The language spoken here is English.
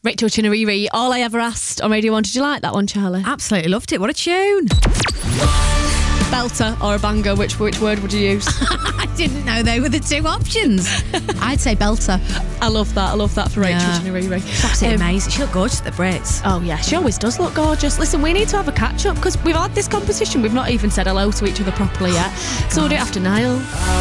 Rachel Chinariri, All I Ever Asked on Radio 1. Did you like that one, Charlie? Absolutely loved it. What a tune. Belter or a banger, which word would you use? I didn't know they were the two options. I'd say belter. I love that for Rachel Chinariri. She's absolutely amazing. She looked gorgeous at the Brits. Oh yeah, she always does look gorgeous. Listen, we need to have a catch up because we've had this competition. We've not even said hello to each other properly yet. So we'll do it after Niall.